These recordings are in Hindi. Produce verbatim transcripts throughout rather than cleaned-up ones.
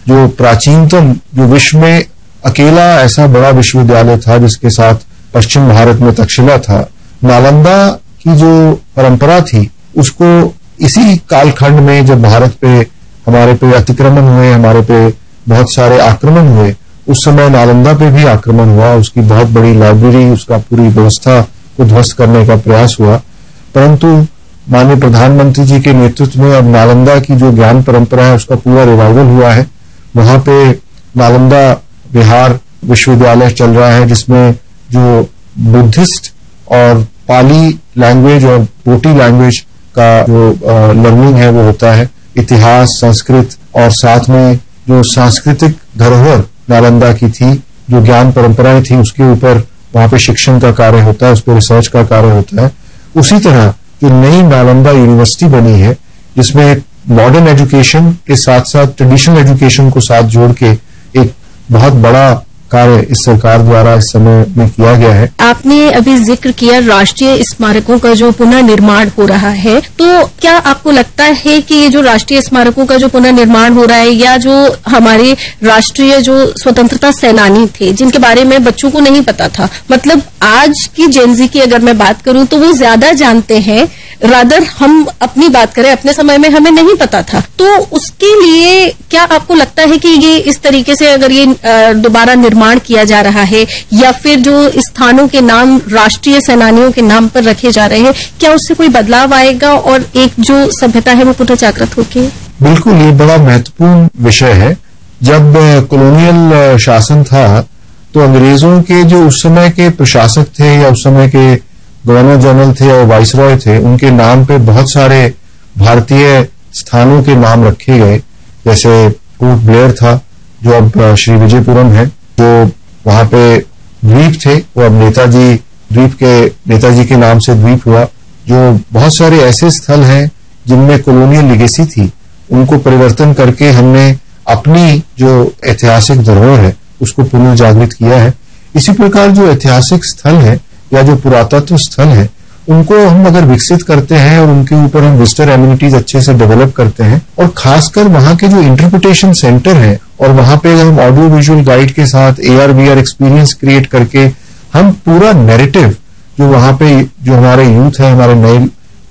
जो प्राचीनतम, जो विश्व में अकेला ऐसा बड़ा विश्वविद्यालय था जिसके साथ पश्चिम भारत में तक्षशिला था, नालंदा की जो परंपरा थी उसको इसी कालखंड में जब भारत पे हमारे पे अतिक्रमण हुए, हमारे पे बहुत सारे आक्रमण हुए, उस समय नालंदा पे भी आक्रमण हुआ, उसकी बहुत बड़ी लाइब्रेरी, उसका पूरी व्यवस्था को ध्वस्त करने का प्रयास हुआ। परंतु माननीय प्रधानमंत्री जी के नेतृत्व में अब नालंदा की जो ज्ञान परंपरा है उसका पूरा रिवाइवल हुआ है। वहां पे नालंदा विहार विश्वविद्यालय चल रहा है जिसमें जो बुद्धिस्ट और पाली लैंग्वेज और बोटी लैंग्वेज का जो लर्निंग है वो होता है, इतिहास, संस्कृत और साथ में जो सांस्कृतिक धरोहर नालंदा की थी, जो ज्ञान परंपराएं थी, उसके ऊपर वहां पे शिक्षण का कार्य होता है, उस पर रिसर्च का कार्य होता है। उसी तरह जो नई नालंदा यूनिवर्सिटी बनी है जिसमें मॉडर्न एजुकेशन के साथ साथ ट्रेडिशनल एजुकेशन को साथ जोड़ के एक बहुत बड़ा कार्य इस सरकार द्वारा इस समय में किया गया है। आपने अभी जिक्र किया राष्ट्रीय स्मारकों का जो पुनर्निर्माण हो रहा है, तो क्या आपको लगता है कि ये जो राष्ट्रीय स्मारकों का जो पुनर्निर्माण हो रहा है या जो हमारे राष्ट्रीय जो स्वतंत्रता सेनानी थे जिनके बारे में बच्चों को नहीं पता था, मतलब आज की जेनजी की अगर मैं बात करूं तो वो ज्यादा जानते हैं, रादर हम अपनी बात करें अपने समय में हमें नहीं पता था, तो उसके लिए क्या आपको लगता है कि ये इस तरीके से अगर ये दोबारा निर्माण किया जा रहा है या फिर जो स्थानों के नाम राष्ट्रीय सेनानियों के नाम पर रखे जा रहे हैं, क्या उससे कोई बदलाव आएगा और एक जो सभ्यता है वो पुनः जागृत होगी? बिल्कुल, ये बड़ा महत्वपूर्ण विषय है। जब कॉलोनियल शासन था तो अंग्रेजों के जो उस समय के प्रशासक थे या उस समय के गवर्नर जनरल थे और वाइसरॉय थे, उनके नाम पे बहुत सारे भारतीय स्थानों के नाम रखे गए। जैसे पोर्ट ब्लेयर था जो अब श्री विजयपुरम है, जो वहां पे द्वीप थे वो अब नेताजी द्वीप के नेताजी के नाम से द्वीप हुआ। जो बहुत सारे ऐसे स्थल हैं जिनमें कॉलोनियल लिगेसी थी, उनको परिवर्तन करके हमने अपनी जो ऐतिहासिक धरोहर है उसको पुनर्जागृत किया है। इसी प्रकार जो ऐतिहासिक स्थल है या जो पुरातत्व स्थल है उनको हम अगर विकसित करते हैं और उनके ऊपर हम विजिटर एम्यूनिटीज अच्छे से डेवलप करते हैं और खासकर वहां के जो इंटरप्रिटेशन सेंटर है और वहां पे हम ऑडियो विजुअल गाइड के साथ A R we are experience create करके हम पूरा नैरेटिव जो वहां पे जो हमारे यूथ है, हमारे नए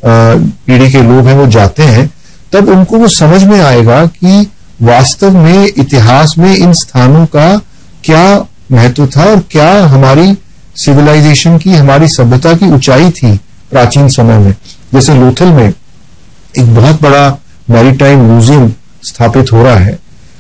पीढ़ी के लोग हैं वो जाते हैं, तब उनको वो समझ में आएगा कि वास्तव में इतिहास में इन स्थानों का क्या महत्व था और क्या हमारी सिविलाइजेशन की, हमारी सभ्यता की ऊंचाई थी प्राचीन समय में। जैसे लोथल में एक बहुत बड़ा मैरीटाइम म्यूजियम स्थापित हो रहा है।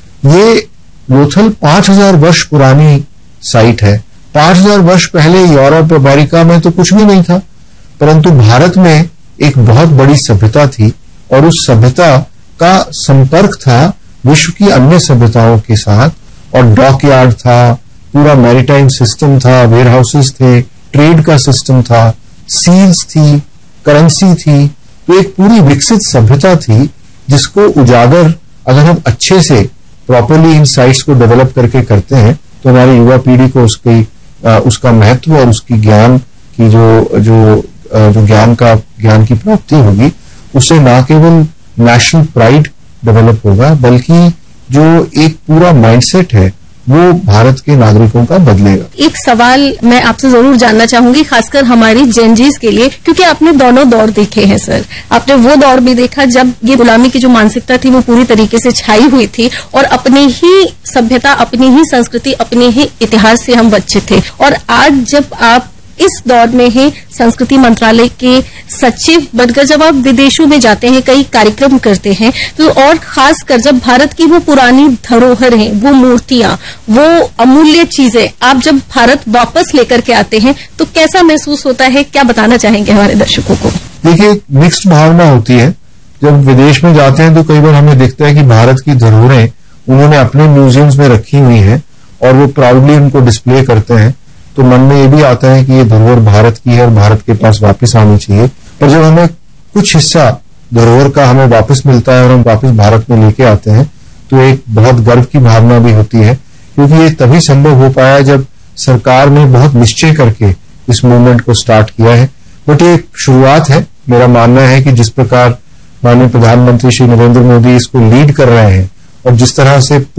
ये लोथल पांच हजार वर्ष पुरानी साइट है। पांच हजार वर्ष पहले यूरोप, अमेरिका में तो कुछ भी नहीं था, परंतु भारत में एक बहुत बड़ी सभ्यता थी और उस सभ्यता का संपर्क था विश्व की अन्य सभ्यताओं के साथ, और डॉक यार्ड था, पूरा मैरीटाइम सिस्टम था, वेयर हाउसेस थे, ट्रेड का सिस्टम था, सील्स थी, करेंसी थी। तो एक पूरी विकसित सभ्यता थी जिसको उजागर अगर हम अच्छे से प्रॉपरली इन साइट्स को डेवलप करके करते हैं तो हमारी युवा पीढ़ी को उसकी आ, उसका महत्व और उसकी ज्ञान की जो जो जो ज्ञान का ज्ञान की प्राप्ति होगी, उससे न केवल नेशनल प्राइड डेवलप होगा बल्कि जो एक पूरा माइंडसेट है वो भारत के नागरिकों का बदलेगा। एक सवाल मैं आपसे जरूर जानना चाहूंगी, खासकर हमारी जेनजीज के लिए, क्योंकि आपने दोनों दौर देखे हैं सर। आपने वो दौर भी देखा जब ये गुलामी की जो मानसिकता थी वो पूरी तरीके से छाई हुई थी और अपनी ही सभ्यता, अपनी ही संस्कृति, अपने ही इतिहास से हम वंचित थे, और आज जब आप इस दौर में ही संस्कृति मंत्रालय के सचिव बनकर जब आप विदेशों में जाते हैं, कई कार्यक्रम करते हैं, तो और खासकर जब भारत की वो पुरानी धरोहर है, वो मूर्तियां, वो अमूल्य चीजें आप जब भारत वापस लेकर के आते हैं तो कैसा महसूस होता है? क्या बताना चाहेंगे हमारे दर्शकों को? देखिए, मिक्स्ड भावना होती है। जब विदेश में जाते हैं तो कई बार हमें दिखता है कि भारत की धरोहरें उन्होंने अपने म्यूजियम्स में रखी हुई हैं और वो प्राउडली उनको डिस्प्ले करते हैं, तो मन में ये भी आता है कि ये धरोहर भारत की है और भारत के पास वापस आनी चाहिए। पर जब हमें कुछ हिस्सा धरोहर का हमें वापस मिलता है और हम वापस भारत में लेके आते हैं तो एक बहुत गर्व की भावना भी होती है, क्योंकि ये तभी संभव हो पाया जब सरकार ने बहुत निश्चय करके इस मूवमेंट को स्टार्ट किया है। बट ये शुरुआत है। मेरा मानना है कि जिस प्रकार माननीय प्रधानमंत्री श्री नरेंद्र मोदी इसको लीड कर रहे हैं और जिस तरह से